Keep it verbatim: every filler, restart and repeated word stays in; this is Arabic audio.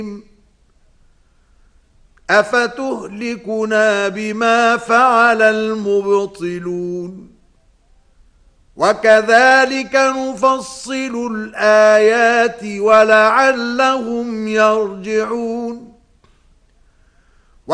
أفتهلكنا بما فعل المبطلون وكذلك نفصل الآيات ولعلهم يرجعون